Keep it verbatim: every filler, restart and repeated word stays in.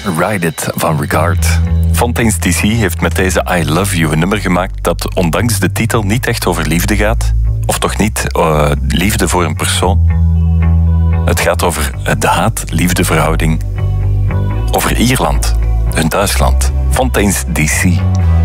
Ride It van Regard. Fontaines D C heeft met deze I Love You een nummer gemaakt dat ondanks de titel niet echt over liefde gaat. Of toch niet uh, liefde voor een persoon. Het gaat over de haat-liefdeverhouding. Over Ierland, hun thuisland. Fontaines D C.